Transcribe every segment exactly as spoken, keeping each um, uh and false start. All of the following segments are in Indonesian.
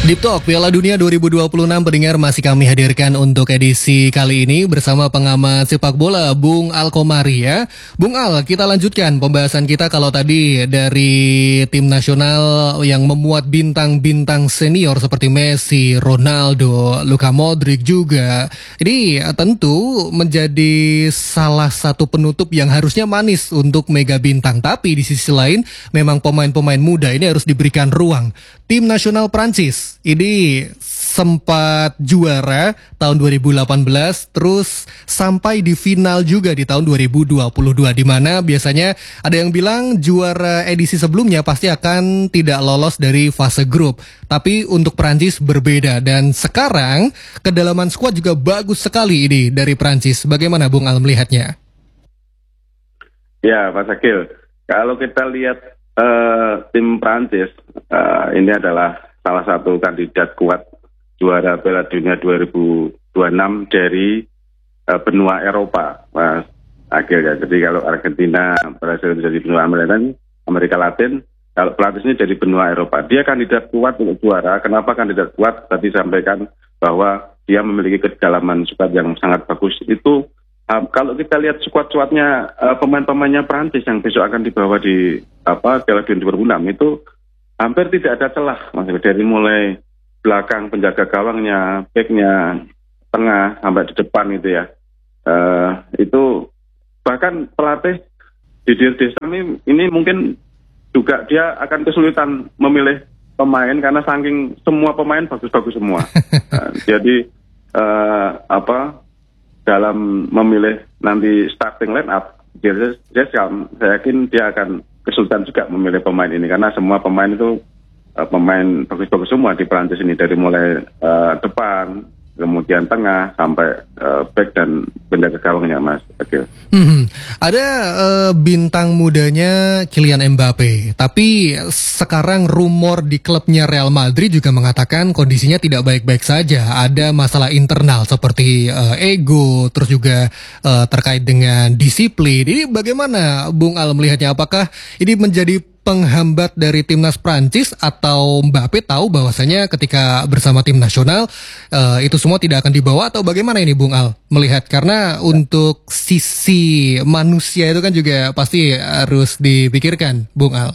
Deep Talk Piala Dunia dua ribu dua puluh enam pendengar masih kami hadirkan untuk edisi kali ini bersama pengamat sepak bola Bung Al Komari ya. Bung Al, kita lanjutkan pembahasan kita. Kalau tadi dari tim nasional yang memuat bintang-bintang senior seperti Messi, Ronaldo, Luka Modric juga. Ini tentu menjadi salah satu penutup yang harusnya manis untuk mega bintang. Tapi di sisi lain memang pemain-pemain muda ini harus diberikan ruang. Tim nasional Prancis ini sempat juara tahun dua ribu delapan belas, terus sampai di final juga di tahun dua ribu dua puluh dua, di mana biasanya ada yang bilang juara edisi sebelumnya pasti akan tidak lolos dari fase grup. Tapi untuk Prancis berbeda, dan sekarang kedalaman skuad juga bagus sekali ini dari Prancis. Bagaimana Bung Al melihatnya? Ya, Pak Sakil, kalau kita lihat uh, tim Prancis, uh, ini adalah salah satu kandidat kuat juara Piala Dunia dua ribu dua puluh enam dari uh, benua Eropa, Mas Akil ya. Jadi kalau Argentina berhasil menjadi benua Amerika Latin, kalau Prancis ini dari benua Eropa. Dia kandidat kuat untuk juara. Kenapa kandidat kuat? Tadi sampaikan bahwa dia memiliki kedalaman skuad yang sangat bagus. Itu uh, kalau kita lihat skuad-skuadnya uh, pemain-pemainnya Prancis yang besok akan dibawa di apa Piala Dunia dua ribu enam itu hampir tidak ada celah, Mas, dari mulai belakang penjaga gawangnya, backnya, tengah sampai di depan itu ya. Uh, itu bahkan pelatih Didier Deschamps ini, ini mungkin juga dia akan kesulitan memilih pemain karena saking semua pemain bagus-bagus semua. uh, jadi uh, apa dalam memilih nanti starting line up, Didier Deschamps saya yakin dia akan kesulitan juga memilih pemain ini karena semua pemain itu uh, pemain bagus-bagus semua di Prancis ini, dari mulai uh, depan, kemudian tengah sampai uh, back dan penjaga gawangnya, Mas. Oke. Hmm, ada uh, bintang mudanya Kylian Mbappe, tapi sekarang rumor di klubnya Real Madrid juga mengatakan kondisinya tidak baik-baik saja. Ada masalah internal seperti uh, ego, terus juga uh, terkait dengan disiplin. Ini bagaimana Bung Al melihatnya? Apakah ini menjadi penghambat dari timnas Prancis, atau Mbappe tahu bahwasanya ketika bersama tim nasional uh, itu semua tidak akan dibawa, atau bagaimana ini Bung Al melihat? Karena untuk sisi manusia itu kan juga pasti harus dipikirkan, Bung Al.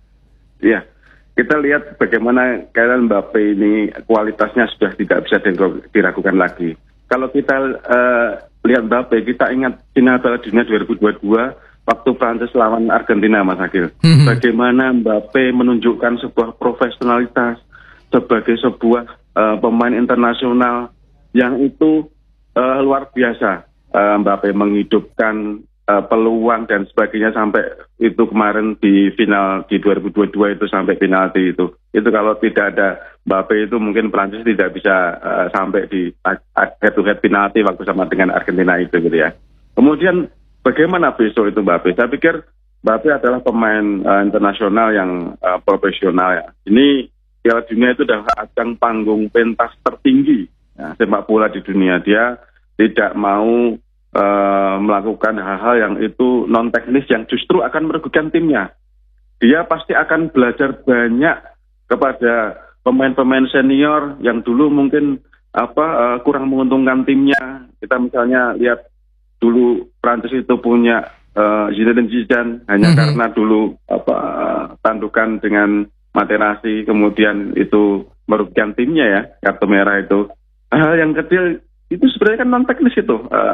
Iya, kita lihat bagaimana Kylian Mbappe ini kualitasnya sudah tidak bisa diragukan lagi. Kalau kita uh, lihat Mbappe, kita ingat final Piala Dunia dua ribu dua puluh dua waktu Prancis lawan Argentina, Mas Akil. Mm-hmm. Bagaimana Mbappe menunjukkan sebuah profesionalitas sebagai sebuah uh, pemain internasional yang itu uh, luar biasa. Uh, Mbappe menghidupkan uh, peluang dan sebagainya sampai itu kemarin di final di dua ribu dua puluh dua itu sampai penalti itu. Itu kalau tidak ada Mbappe itu mungkin Prancis tidak bisa uh, sampai di head to head penalti waktu sama dengan Argentina itu gitu ya. Kemudian bagaimana besok itu Mbappe? Saya pikir Mbappe adalah pemain uh, internasional yang uh, profesional ya. Ini Piala Dunia itu adalah ajang panggung pentas tertinggi ya, sepak bola di dunia. Dia tidak mau uh, melakukan hal-hal yang itu non teknis yang justru akan merugikan timnya. Dia pasti akan belajar banyak kepada pemain-pemain senior yang dulu mungkin apa uh, kurang menguntungkan timnya. Kita misalnya lihat dulu Prancis itu punya uh, Zinedine Zidane hanya mm-hmm. karena dulu apa uh, tandukan dengan Materazzi, kemudian itu merugikan timnya ya, kartu merah itu. Hal yang kecil itu sebenarnya kan non teknis itu, uh,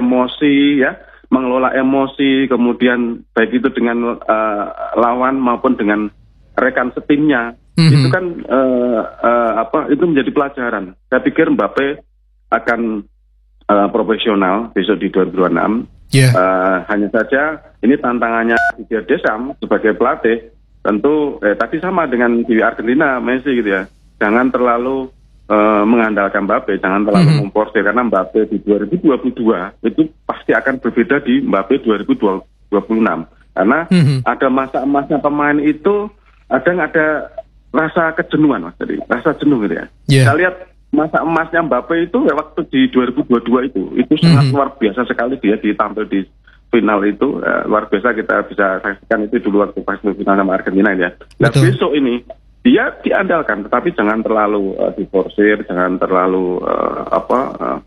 emosi ya, mengelola emosi, kemudian baik itu dengan uh, lawan maupun dengan rekan setimnya, mm-hmm. itu kan uh, uh, apa itu menjadi pelajaran. Saya pikir Mbappe akan uh, profesional besok di dua ribu dua puluh enam. Yeah. Uh, hanya saja ini tantangannya Didier Deschamps sebagai pelatih. Tentu eh, tadi sama dengan di Argentina, Messi gitu ya. Jangan terlalu Uh, mengandalkan Mbappe, jangan terlalu mm-hmm. memporsir, karena Mbappe di dua ribu dua puluh dua itu pasti akan berbeda di Mbappe dua ribu dua puluh enam, karena mm-hmm. ada masa-masa pemain itu ada nggak ada rasa kejenuhan, Mas, jadi rasa jenuh gitu ya. Yeah. Kita lihat masa emasnya Mbappe itu ya, waktu di dua ribu dua puluh dua itu itu mm-hmm. sangat luar biasa sekali dia ditampil di final itu, uh, luar biasa, kita bisa saksikan itu dulu waktu pas final sama Argentina ya. Nah besok ini dia diandalkan, tetapi jangan terlalu uh, diforsir, jangan terlalu uh, apa uh,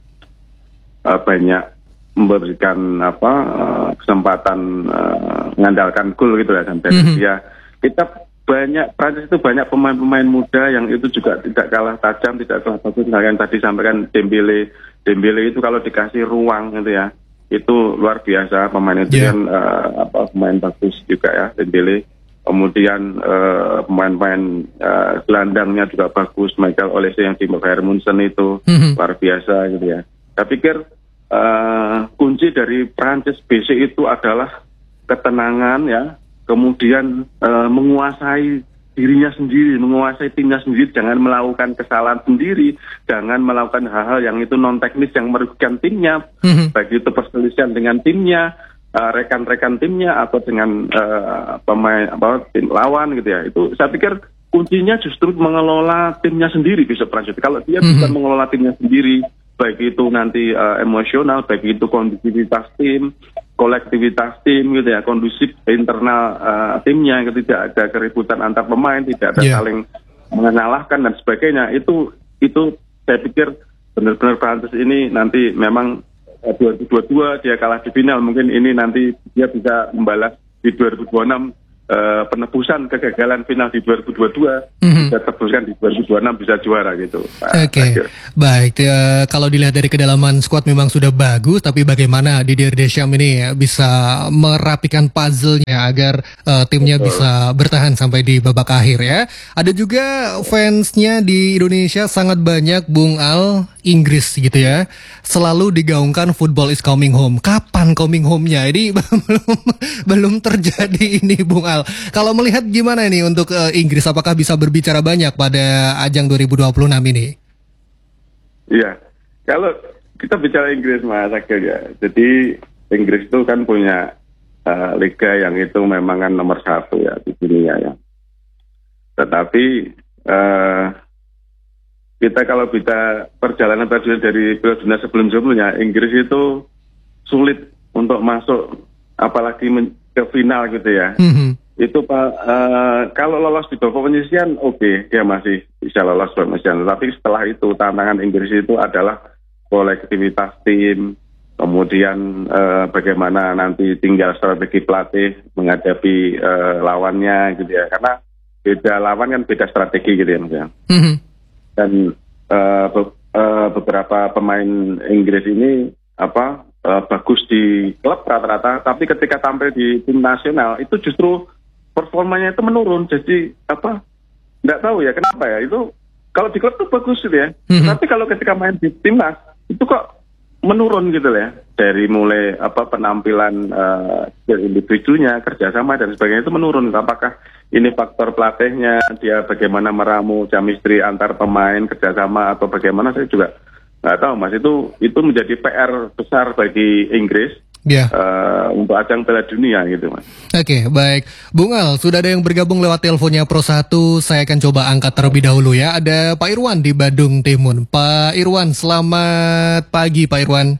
uh, banyak memberikan apa uh, kesempatan uh, mengandalkan gol gitu ya. Dan mm-hmm. dia kita banyak Prancis itu banyak pemain-pemain muda yang itu juga tidak kalah tajam, tidak kalah bagus. Yang tadi sampaikan Dembele, Dembele itu kalau dikasih ruang gitu ya, itu luar biasa pemain itu yeah. kan uh, apa pemain bagus juga ya Dembele. Kemudian uh, pemain-pemain uh, gelandangnya juga bagus, Michael Olise yang di Bayern Munchen itu mm-hmm. luar biasa gitu ya. Saya pikir uh, kunci dari Prancis B C itu adalah ketenangan ya. Kemudian uh, menguasai dirinya sendiri, menguasai timnya sendiri, jangan melakukan kesalahan sendiri, jangan melakukan hal-hal yang itu non teknis yang merugikan timnya, mm-hmm. baik itu perselisihan dengan timnya, uh, rekan-rekan timnya atau dengan uh, pemain apa tim lawan gitu ya. Itu saya pikir kuncinya justru mengelola timnya sendiri bisa Prancis. Kalau dia mm-hmm. bisa mengelola timnya sendiri, baik itu nanti uh, emosional, baik itu kondisivitas tim, kolektivitas tim gitu ya, kondusif internal uh, timnya, gitu, tidak ada keributan antar pemain, tidak ada yeah. saling menyalahkan dan sebagainya. Itu itu saya pikir benar-benar Prancis ini nanti memang uh, dua ribu dua puluh dua dia kalah di final, mungkin ini nanti dia bisa membalas di dua ribu dua puluh enam uh, penebusan kegagalan final di dua ribu dua puluh dua mm-hmm. bisa tebuskan di dua ribu dua puluh enam bisa juara gitu. Oke, okay. Baik. Ya, kalau dilihat dari kedalaman skuad memang sudah bagus, tapi bagaimana Didier Deschamps ini ya, bisa merapikan puzzle-nya agar uh, timnya Betul. bisa bertahan sampai di babak akhir ya. Ada juga fansnya di Indonesia sangat banyak, Bung Al, Inggris gitu ya. Selalu digaungkan football is coming home. Kapan coming home-nya? Ini belum belum terjadi ini, Bung Al. Kalau melihat gimana ini untuk uh, Inggris, apakah bisa berbicara banyak pada ajang dua ribu dua puluh enam ini? Iya, kalau kita bicara Inggris Mas Akil ya, jadi Inggris itu kan punya uh, liga yang itu memang kan nomor satu ya di dunia ya. Tetapi uh, kita kalau bisa perjalanan perjalanan dari Piala Dunia sebelum-sebelumnya, Inggris itu sulit untuk masuk, apalagi men- ke final gitu ya. Mm-hmm. Itu uh, kalau lolos di babak penyisihan, oke, okay, dia masih bisa lolos babak penyisihan. Tapi setelah itu tantangan Inggris itu adalah kolektivitas tim, kemudian uh, bagaimana nanti tinggal strategi pelatih menghadapi uh, lawannya gitu ya. Karena beda lawan kan beda strategi gitu ya, Mas. Mm-hmm. Dan uh, be- uh, beberapa pemain Inggris ini apa uh, bagus di klub rata-rata, tapi ketika tampil di tim nasional itu justru performanya itu menurun. Jadi apa, nggak tahu ya kenapa ya, itu kalau di klub tuh bagus gitu ya, mm-hmm. tapi kalau ketika main di timnas itu kok menurun gitu ya, dari mulai apa penampilan uh, individunya, kerjasama dan sebagainya itu menurun. Apakah ini faktor pelatihnya, dia bagaimana meramu chemistry antar pemain, kerjasama, atau bagaimana, saya juga nggak tahu Mas. Itu itu menjadi P R besar bagi Inggris. Ya. Uh, untuk ajang Piala Dunia gitu Mas. Oke, okay, baik. Bung Al, sudah ada yang bergabung lewat teleponnya Pro satu. Saya akan coba angkat terlebih dahulu ya. Ada Pak Irwan di Badung Timun. Pak Irwan, selamat pagi Pak Irwan.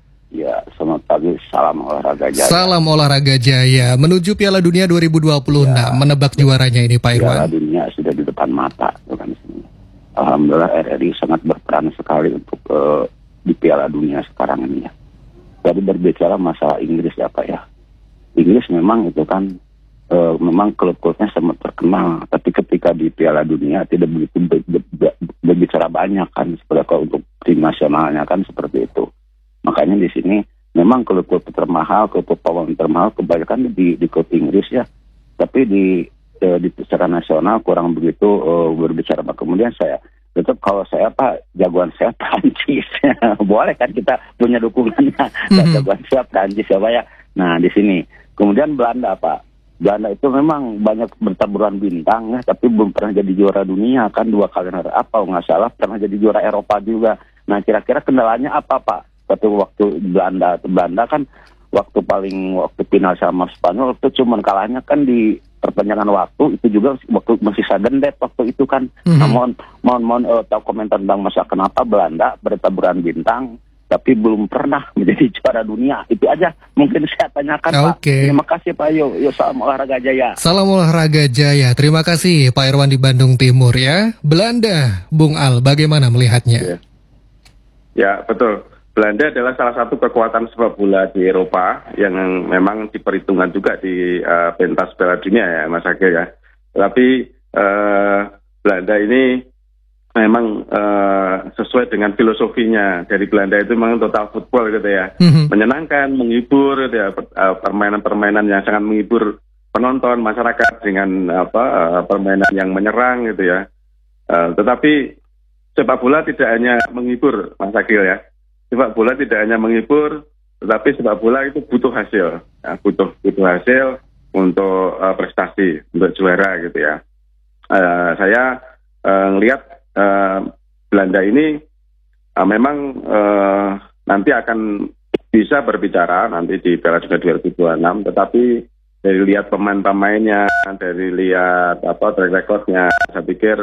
Ya, selamat pagi. Salam olahraga jaya. Salam olahraga jaya. Menuju Piala Dunia dua ribu dua puluh enam, ya, menebak ya. Juaranya ini Pak Irwan. Piala Dunia sudah di depan mata, bukan sini. Alhamdulillah R R I sangat berperan sekali untuk uh, di Piala Dunia sekarang ini ya. Tadi berbicara masalah Inggris ya Pak ya. Inggris memang itu kan e, memang klub-klubnya sangat terkenal, tapi ketika di Piala Dunia tidak begitu ber, ber, ber, berbicara banyak kan, seperti kalau untuk tim nasionalnya kan seperti itu. Makanya di sini memang klub-klub termahal, klub pemain termahal kebanyakan di, di klub Inggris ya. Tapi di e, di secara nasional kurang begitu e, berbicara. Kemudian saya tetap kalau saya Pak, jagoan saya Prancis. Boleh kan kita punya dukungannya. Mm-hmm. Jagoan saya Prancis ya Pak ya. Nah di sini. Kemudian Belanda Pak. Belanda itu memang banyak bertaburan bintang ya, tapi belum pernah jadi juara dunia kan, dua kali apa nggak salah pernah jadi juara Eropa juga. Nah kira-kira kendalanya apa Pak? Waktu waktu Belanda, Belanda kan waktu paling waktu final sama Spanyol itu cuman kalahnya kan di perpanjangan waktu, itu juga waktu masih sudden death waktu itu kan. Mm-hmm. Nah, mohon mohon mohon uh, tahu komentar tentang masa kenapa Belanda bertaburan bintang tapi belum pernah menjadi juara dunia. Itu aja mungkin saya tanyakan, Pak. Oke. Terima kasih, Pak. Yo, yo salam olahraga jaya. Salam olahraga jaya. Terima kasih Pak Irwan di Bandung Timur ya. Belanda, Bung Al, bagaimana melihatnya? Ya, ya betul. Belanda adalah salah satu kekuatan sepak bola di Eropa yang memang diperhitungkan juga di uh, pentas Piala Dunia ya, Mas Agil ya. Tapi uh, Belanda ini memang uh, sesuai dengan filosofinya dari Belanda itu memang total football gitu ya, mm-hmm. menyenangkan, menghibur gitu ya, permainan-permainan yang sangat menghibur penonton masyarakat dengan apa uh, permainan yang menyerang gitu ya. Uh, tetapi sepak bola tidak hanya menghibur, Mas Agil ya. Sepak bola tidak hanya menghibur, tetapi sepak bola itu butuh hasil, ya, butuh butuh hasil untuk uh, prestasi, untuk juara gitu ya. Uh, saya uh, ngelihat uh, Belanda ini uh, memang uh, nanti akan bisa berbicara nanti di Piala Dunia dua ribu dua puluh enam, tetapi dari lihat pemain-pemainnya, dari lihat apa track recordnya, saya pikir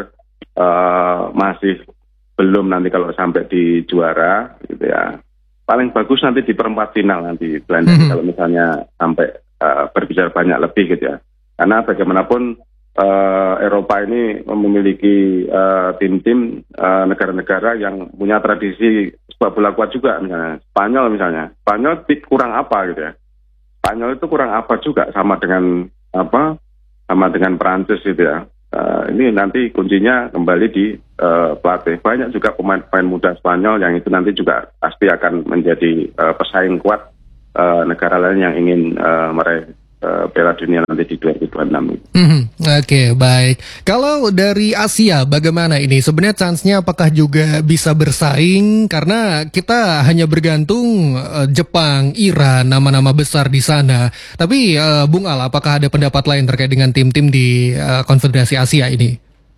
uh, masih belum nanti kalau sampai di juara gitu ya. Paling bagus nanti di perempat final nanti Belanda mm-hmm. kalau misalnya sampai uh, berbicara banyak lebih gitu ya. Karena bagaimanapun uh, Eropa ini memiliki uh, tim-tim uh, negara-negara yang punya tradisi sepak bola kuat juga, misalnya Spanyol misalnya. Spanyol kurang apa gitu ya. Spanyol itu kurang apa juga sama dengan apa? Sama dengan Perancis gitu ya. Uh, ini nanti kuncinya kembali di uh, pelatih. Banyak juga pemain-pemain muda Spanyol yang itu nanti juga pasti akan menjadi uh, pesaing kuat uh, negara lain yang ingin uh, meraih uh, Piala Dunia nanti di dua ribu dua puluh enam. Mm-hmm. Oke, okay, baik. Kalau dari Asia bagaimana ini? Sebenarnya chance-nya apakah juga bisa bersaing? Karena kita hanya bergantung uh, Jepang, Iran, nama-nama besar di sana. Tapi uh, Bung Al, apakah ada pendapat lain terkait dengan tim-tim di uh, Konfederasi Asia ini?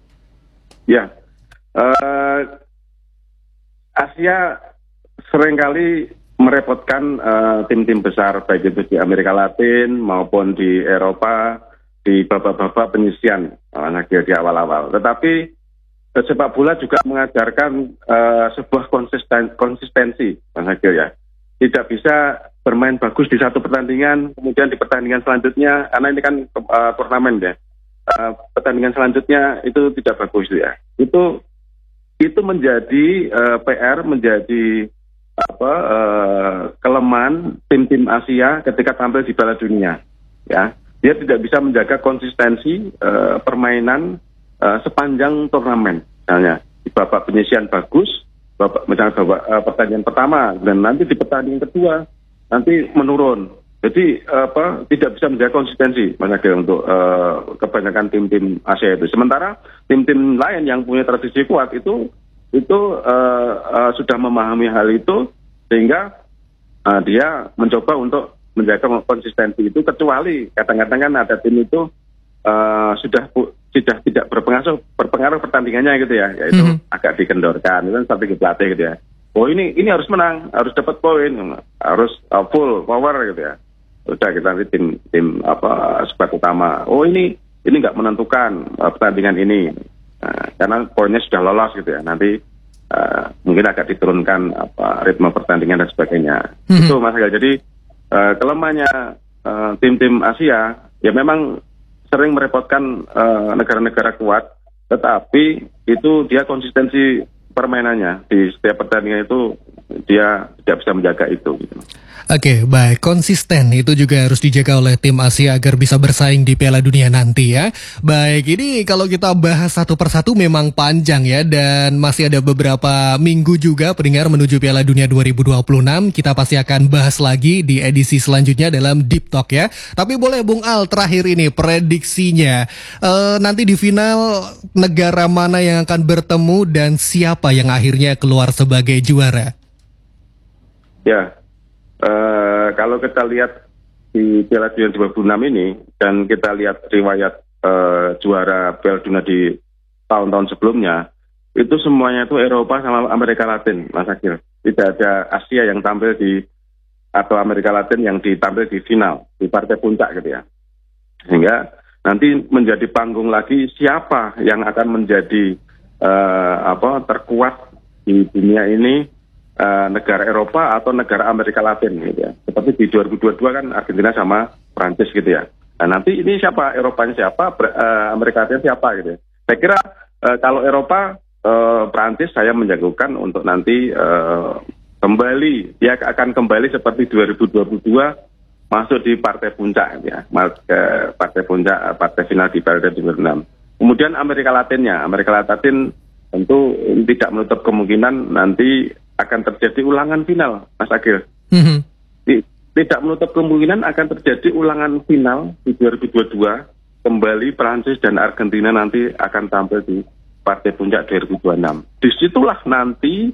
Ya, uh, Asia seringkali merepotkan uh, tim-tim besar, baik itu di Amerika Latin maupun di Eropa, di babak-babak penyisian uh, di awal-awal. Tetapi sepak bola juga mengajarkan uh, sebuah konsisten, konsistensi, Mas Agil ya. Tidak bisa bermain bagus di satu pertandingan, kemudian di pertandingan selanjutnya, karena ini kan uh, turnamen ya, uh, pertandingan selanjutnya itu tidak bagus ya. Itu itu menjadi uh, P R, menjadi apa uh, kelemahan tim-tim Asia ketika tampil di Piala Dunia, ya. Dia tidak bisa menjaga konsistensi uh, permainan uh, sepanjang turnamen. Misalnya di babak penyisian bagus, babak misalnya babak uh, pertandingan pertama, dan nanti di pertandingan kedua nanti menurun. Jadi uh, apa tidak bisa menjaga konsistensi, makanya untuk uh, kebanyakan tim-tim Asia itu. Sementara tim-tim lain yang punya tradisi kuat itu itu uh, uh, sudah memahami hal itu sehingga uh, dia mencoba untuk menjaga konsistensi itu, kecuali kadang-kadang kan ada tim itu uh, sudah sudah tidak berpengaruh berpengaruh pertandingannya gitu ya, yaitu mm-hmm. agak dikendorkan, itu kan strategi pelatih gitu ya. Oh ini ini harus menang, harus dapat poin, harus uh, full power gitu ya. Udah kita nanti tim tim apa squad utama. Oh ini ini nggak menentukan uh, pertandingan ini, uh, karena poinnya sudah lolos gitu ya. Nanti uh, mungkin agak diturunkan apa ritme pertandingan dan sebagainya. Mm-hmm. Itu Mas Agil. Jadi Uh, kelemahannya uh, tim-tim Asia ya memang sering merepotkan uh, negara-negara kuat, tetapi itu dia konsistensi permainannya di setiap pertandingan itu dia tidak bisa menjaga itu gitu. Oke, baik. Konsisten itu juga harus dijaga oleh tim Asia agar bisa bersaing di Piala Dunia nanti ya. Baik, ini kalau kita bahas satu persatu memang panjang ya, dan masih ada beberapa minggu juga pendengar menuju Piala Dunia dua ribu dua puluh enam. Kita pasti akan bahas lagi di edisi selanjutnya dalam Deep Talk ya. Tapi boleh Bung Al terakhir ini prediksinya. E, nanti di final negara mana yang akan bertemu dan siapa yang akhirnya keluar sebagai juara? Ya. Uh, kalau kita lihat di Piala Dunia dua ribu enam ini dan kita lihat riwayat uh, juara Piala Dunia di tahun-tahun sebelumnya, itu semuanya itu Eropa sama Amerika Latin, Mas Agil. Tidak ada Asia yang tampil di atau Amerika Latin yang ditampil di final, di partai puncak gitu ya. Sehingga nanti menjadi panggung lagi siapa yang akan menjadi uh, apa terkuat di dunia ini uh, negara Eropa atau negara Amerika Latin gitu ya. Seperti di dua ribu dua puluh dua kan Argentina sama Prancis gitu ya. Nah nanti ini siapa, Eropanya siapa, uh, Amerika Latin siapa gitu ya. Saya kira uh, kalau Eropa, uh, Prancis saya menjagokan untuk nanti uh, kembali, dia akan kembali seperti dua ribu dua puluh dua masuk di partai puncak ya, ke partai puncak, partai final di Piala dua ribu enam. Kemudian Amerika Latinnya, Amerika Latin tentu tidak menutup kemungkinan nanti akan terjadi ulangan final, Mas Agil. Mm-hmm. Tidak menutup kemungkinan akan terjadi ulangan final di dua ribu dua puluh dua, kembali Prancis dan Argentina nanti akan tampil di partai puncak dua ribu dua puluh enam. Disitulah nanti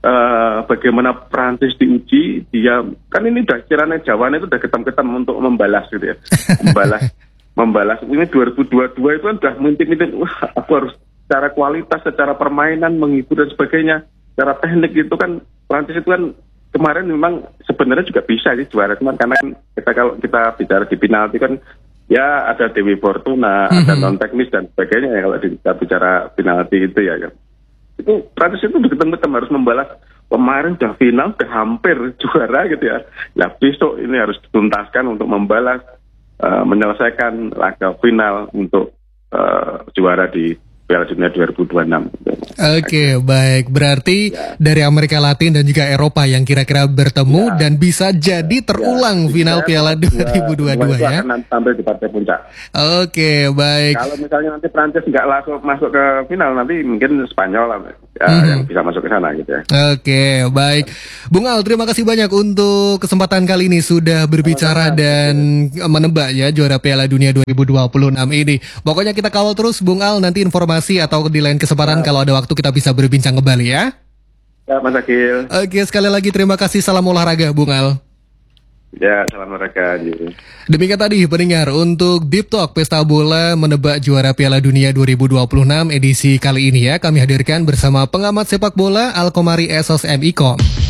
uh, bagaimana Prancis diuji, dia kan ini udah kiranya Jawa itu udah ketam-ketam untuk membalas gitu ya, membalas. membalas ini dua ribu dua puluh dua itu kan sudah minta-minta, wah aku harus secara kualitas, secara permainan, menghibur dan sebagainya, secara teknik itu kan Prancis itu kan kemarin memang sebenarnya juga bisa sih juara, cuman karena kan kita kalau kita bicara di penalti kan ya ada Dewi Fortuna, mm-hmm. ada non teknis dan sebagainya ya kalau kita bicara penalti itu ya kan. Itu Prancis itu betul-betul harus membalas, kemarin udah final, udah hampir juara gitu ya. Nah besok ini harus dituntaskan untuk membalas, Uh, menyelesaikan laga final untuk uh, juara di Piala Dunia dua ribu dua puluh enam. Oke, okay, baik. Berarti ya. Dari Amerika Latin dan juga Eropa yang kira-kira bertemu ya. Dan bisa jadi terulang ya. Final ya. Piala dua ribu dua puluh dua ya. Akan tampil di partai puncak. Oke, okay, baik. Kalau misalnya nanti Prancis nggak langsung masuk ke final, nanti mungkin Spanyol lah ya, hmm. yang bisa masuk ke sana gitu ya. Oke, okay, baik. Bung Al, terima kasih banyak untuk kesempatan kali ini sudah berbicara Sama-sama. Dan menebak ya juara Piala Dunia dua ribu dua puluh enam ini. Pokoknya kita kawal terus Bung Al, nanti informasi atau di lain kesempatan ya. Kalau ada waktu kita bisa berbincang kembali ya. Ya, Mas Akil. Oke, sekali lagi terima kasih, salam olahraga Bung Al. Ya, salam olahraga. Demikian tadi pendengar untuk Deep Talk Pesta Bola menebak juara Piala Dunia dua ribu dua puluh enam edisi kali ini ya. Kami hadirkan bersama pengamat sepak bola Alkomari Esos M I Kom.